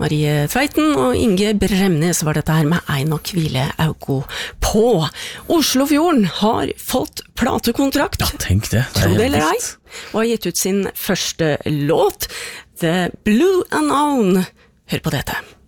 Marie Tveiten og Inge Bremnes var dette her med Ein og hvile augo på. Oslofjorden har fått platekontrakt. Ja, tenk det. Tro det eller ei. Og har gitt ut sin første låt, The Blue Unknown. Hør på dette.